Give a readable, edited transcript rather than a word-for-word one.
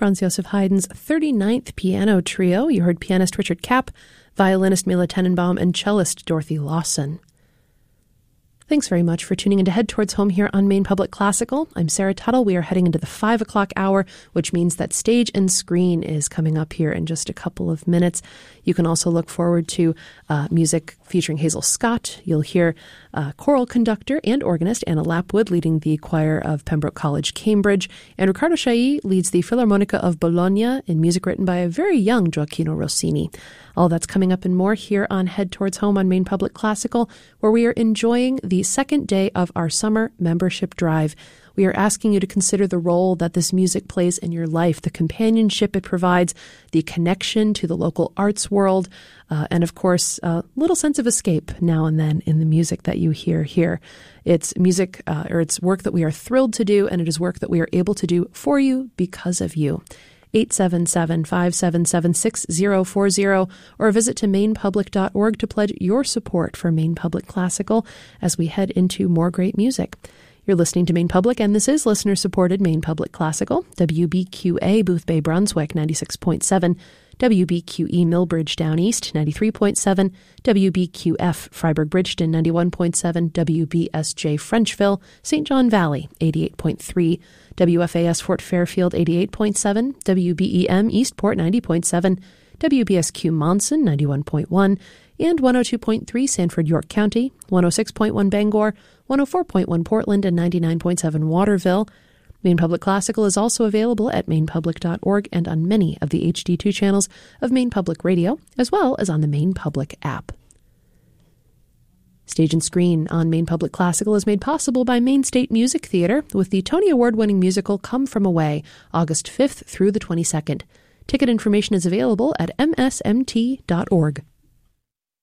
Franz Joseph Haydn's 39th Piano Trio. You heard pianist Richard Kapp, violinist Mila Tenenbaum, and cellist Dorothy Lawson. Thanks very much for tuning in to Head Towards Home here on Maine Public Classical. I'm Sarah Tuttle. We are heading into the 5 o'clock hour, which means that Stage and Screen is coming up here in just a couple of minutes. You can also look forward to music featuring Hazel Scott. You'll hear choral conductor and organist Anna Lapwood leading the choir of Pembroke College, Cambridge. And Riccardo Chailly leads the Philharmonica of Bologna in music written by a very young Gioacchino Rossini. All that's coming up and more here on Head Towards Home on Maine Public Classical, where we are enjoying the second day of our summer membership drive. We are asking you to consider the role that this music plays in your life, the companionship it provides, the connection to the local arts world, and of course, a little sense of escape now and then in the music that you hear here. It's music, or it's work that we are thrilled to do, and it is work that we are able to do for you because of you. 877-577-6040, or visit to mainepublic.org to pledge your support for Maine Public Classical as we head into more great music. You're listening to Maine Public, and this is listener-supported Maine Public Classical, WBQA Boothbay Brunswick 96.7, WBQE Millbridge Down East 93.7, WBQF Freiburg Bridgeton 91.7, WBSJ Frenchville, St. John Valley 88.3, WFAS Fort Fairfield 88.7, WBEM Eastport 90.7, WBSQ Monson 91.1, and 102.3 Sanford, York County, 106.1 Bangor, 104.1 Portland, and 99.7 Waterville. Maine Public Classical is also available at mainepublic.org and on many of the HD2 channels of Maine Public Radio, as well as on the Maine Public app. Stage and Screen on Maine Public Classical is made possible by Maine State Music Theater with the Tony Award-winning musical Come From Away, August 5th through the 22nd. Ticket information is available at msmt.org.